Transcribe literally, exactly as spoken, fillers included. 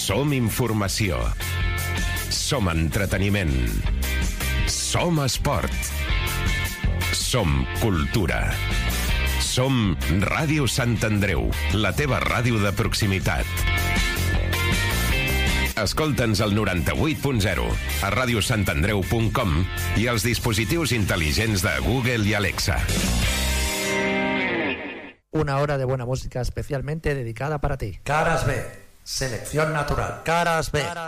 Som informació. Som entreteniment. Som esport. Som cultura. Som Ràdio Sant Andreu, la teva ràdio de proximitat. Escolta'ns al noranta-vuit punt zero, a radiosantandreu punt com i als dispositius intel·ligents de Google y Alexa. Una hora de buena música especialmente dedicada para ti. Caras B, selección natural. Caras B.